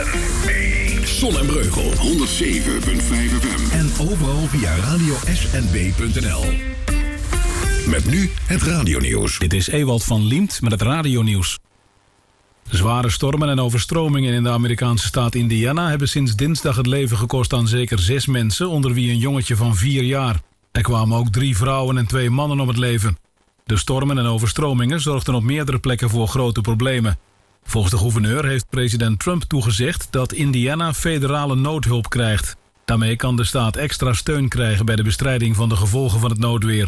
SNB. Zon en Breugel, 107.5 FM. En overal via radiosnb.nl. Met nu het radionieuws. Dit is Ewald van Liemt met het radionieuws. Zware stormen en overstromingen in de Amerikaanse staat Indiana hebben sinds dinsdag het leven gekost aan zeker 6 mensen, onder wie een jongetje van 4 jaar. Er kwamen ook 3 vrouwen en 2 mannen om het leven. De stormen en overstromingen zorgden op meerdere plekken voor grote problemen. Volgens de gouverneur heeft president Trump toegezegd dat Indiana federale noodhulp krijgt. Daarmee kan de staat extra steun krijgen bij de bestrijding van de gevolgen van het noodweer.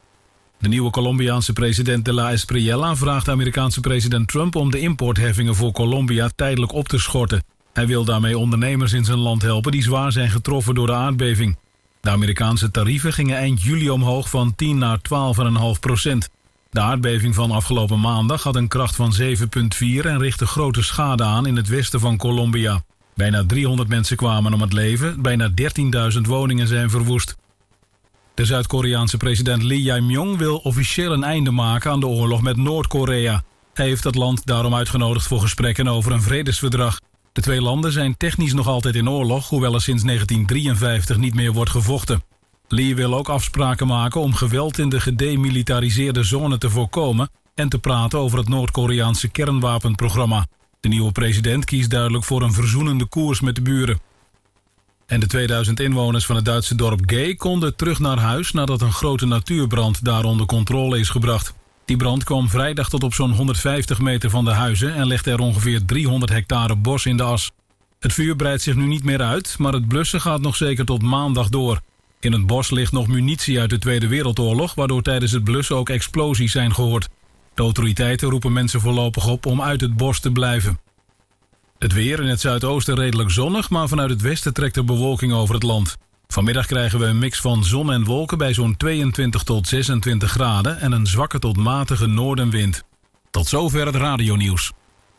De nieuwe Colombiaanse president de la Espriella vraagt de Amerikaanse president Trump om de importheffingen voor Colombia tijdelijk op te schorten. Hij wil daarmee ondernemers in zijn land helpen die zwaar zijn getroffen door de aardbeving. De Amerikaanse tarieven gingen eind juli omhoog van 10 naar 12,5%. De aardbeving van afgelopen maandag had een kracht van 7,4 en richtte grote schade aan in het westen van Colombia. Bijna 300 mensen kwamen om het leven, bijna 13.000 woningen zijn verwoest. De Zuid-Koreaanse president Lee Jae-myung wil officieel een einde maken aan de oorlog met Noord-Korea. Hij heeft het land daarom uitgenodigd voor gesprekken over een vredesverdrag. De 2 landen zijn technisch nog altijd in oorlog, hoewel er sinds 1953 niet meer wordt gevochten. Lee wil ook afspraken maken om geweld in de gedemilitariseerde zone te voorkomen en te praten over het Noord-Koreaanse kernwapenprogramma. De nieuwe president kiest duidelijk voor een verzoenende koers met de buren. En de 2000 inwoners van het Duitse dorp Gay konden terug naar huis nadat een grote natuurbrand daar onder controle is gebracht. Die brand kwam vrijdag tot op zo'n 150 meter van de huizen en legde er ongeveer 300 hectare bos in de as. Het vuur breidt zich nu niet meer uit, maar het blussen gaat nog zeker tot maandag door. In het bos ligt nog munitie uit de Tweede Wereldoorlog, waardoor tijdens het blussen ook explosies zijn gehoord. De autoriteiten roepen mensen voorlopig op om uit het bos te blijven. Het weer in het zuidoosten redelijk zonnig, maar vanuit het westen trekt er bewolking over het land. Vanmiddag krijgen we een mix van zon en wolken bij zo'n 22 tot 26 graden en een zwakke tot matige noordenwind. Tot zover het radionieuws.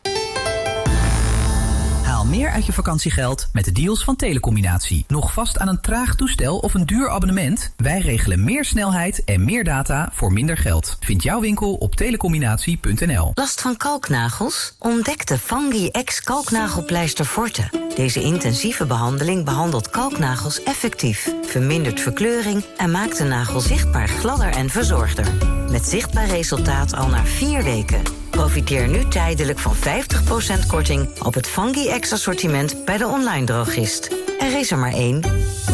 Haal meer uit je vakantiegeld met de deals van Telecombinatie. Nog vast aan een traag toestel of een duur abonnement? Wij regelen meer snelheid en meer data voor minder geld. Vind jouw winkel op telecombinatie.nl. Last van kalknagels? Ontdek de Fungi X kalknagelpleister Forte. Deze intensieve behandeling behandelt kalknagels effectief, vermindert verkleuring en maakt de nagel zichtbaar gladder en verzorgder. Met zichtbaar resultaat al na 4 weken. Profiteer nu tijdelijk van 50% korting op het Fungi X assortiment bij de online drogist. Er is er maar 1.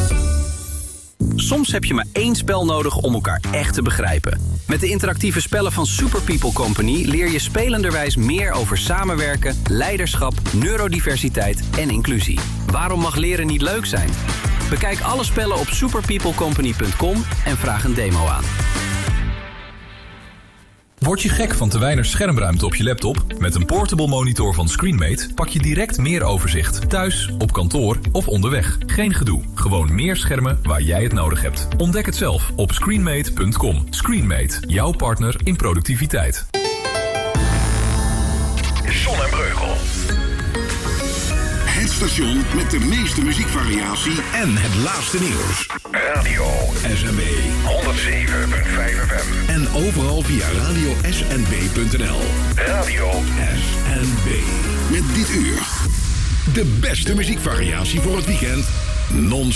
Soms heb je maar 1 spel nodig om elkaar echt te begrijpen. Met de interactieve spellen van Super People Company leer je spelenderwijs meer over samenwerken, leiderschap, neurodiversiteit en inclusie. Waarom mag leren niet leuk zijn? Bekijk alle spellen op superpeoplecompany.com en vraag een demo aan. Word je gek van te weinig schermruimte op je laptop? Met een portable monitor van Screenmate pak je direct meer overzicht. Thuis, op kantoor of onderweg. Geen gedoe. Gewoon meer schermen waar jij het nodig hebt. Ontdek het zelf op screenmate.com. Screenmate, jouw partner in productiviteit. Zon en Breugel. Het station met de meeste muziekvariatie en het laatste nieuws. Radio SNB 107.5 FM. En overal via radiosnb.nl. Radio SNB. Met dit uur de beste muziekvariatie voor het weekend. Non